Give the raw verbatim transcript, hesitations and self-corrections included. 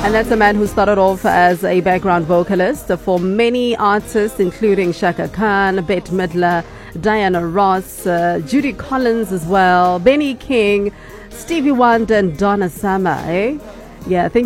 And that's a man who started off as a background vocalist for many artists, including Shaka Khan, Bette Midler, Diana Ross, uh, Judy Collins as well, Benny King, Stevie Wonder, and Donna Summer. Eh? Yeah, thank